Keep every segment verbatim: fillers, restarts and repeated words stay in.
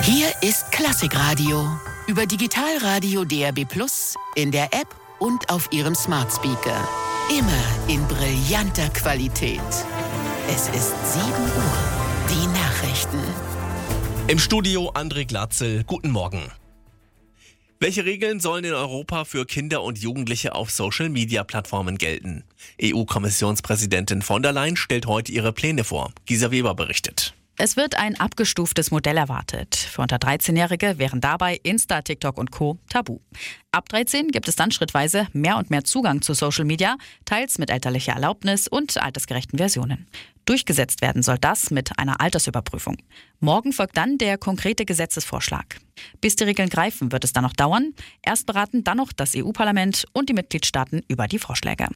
Hier ist Klassikradio. Über Digitalradio D A B plus, in der App und auf Ihrem Smart Speaker. Immer in brillanter Qualität. Es ist sieben Uhr. Die Nachrichten. Im Studio André Glatzel. Guten Morgen. Welche Regeln sollen in Europa für Kinder und Jugendliche auf Social-Media-Plattformen gelten? E U-Kommissionspräsidentin von der Leyen stellt heute ihre Pläne vor. Gisa Weber berichtet. Es wird ein abgestuftes Modell erwartet. Für unter dreizehnjährige wären dabei Insta, TikTok und Co. tabu. Ab dreizehn gibt es dann schrittweise mehr und mehr Zugang zu Social Media, teils mit elterlicher Erlaubnis und altersgerechten Versionen. Durchgesetzt werden soll das mit einer Altersüberprüfung. Morgen folgt dann der konkrete Gesetzesvorschlag. Bis die Regeln greifen, wird es dann noch dauern. Erst beraten dann noch das E U-Parlament und die Mitgliedstaaten über die Vorschläge.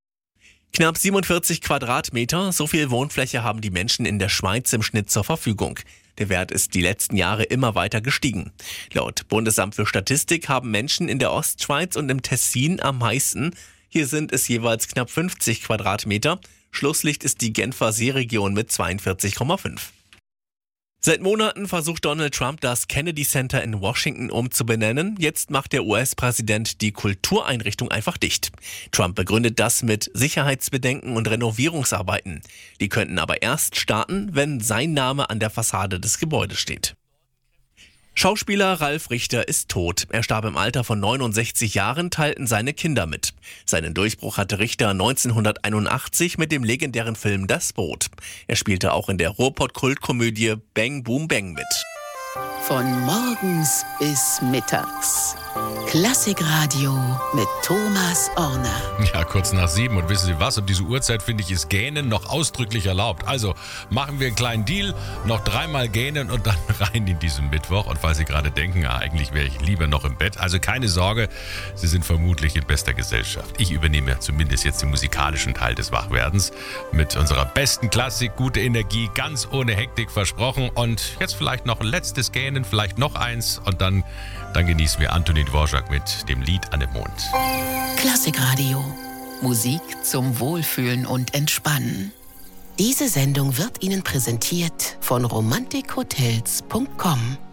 Knapp siebenundvierzig Quadratmeter, so viel Wohnfläche haben die Menschen in der Schweiz im Schnitt zur Verfügung. Der Wert ist die letzten Jahre immer weiter gestiegen. Laut Bundesamt für Statistik haben Menschen in der Ostschweiz und im Tessin am meisten. Hier sind es jeweils knapp fünfzig Quadratmeter. Schlusslicht ist die Genfer Seeregion mit zweiundvierzig Komma fünf. Seit Monaten versucht Donald Trump, das Kennedy Center in Washington umzubenennen. Jetzt macht der U S-Präsident die Kultureinrichtung einfach dicht. Trump begründet das mit Sicherheitsbedenken und Renovierungsarbeiten. Die könnten aber erst starten, wenn sein Name an der Fassade des Gebäudes steht. Schauspieler Ralf Richter ist tot. Er starb im Alter von neunundsechzig Jahren, teilten seine Kinder mit. Seinen Durchbruch hatte Richter neunzehnhunderteinundachtzig mit dem legendären Film Das Boot. Er spielte auch in der Ruhrpott-Kultkomödie Bang Boom Bang mit. Von morgens bis mittags. Klassikradio mit Thomas Orner. Ja, kurz nach sieben. Und wissen Sie was? Um diese Uhrzeit finde ich ist Gähnen noch ausdrücklich erlaubt. Also machen wir einen kleinen Deal. Noch dreimal gähnen und dann rein in diesen Mittwoch. Und falls Sie gerade denken, ja, eigentlich wäre ich lieber noch im Bett. Also keine Sorge, Sie sind vermutlich in bester Gesellschaft. Ich übernehme zumindest jetzt den musikalischen Teil des Wachwerdens. Mit unserer besten Klassik, gute Energie, ganz ohne Hektik versprochen. Und jetzt vielleicht noch ein letztes Gähnen, vielleicht noch eins. Und dann, dann genießen wir Antonin Dvorak mit dem Lied an dem Mond. Klassikradio. Musik zum Wohlfühlen und Entspannen. Diese Sendung wird Ihnen präsentiert von romantik hotels punkt com.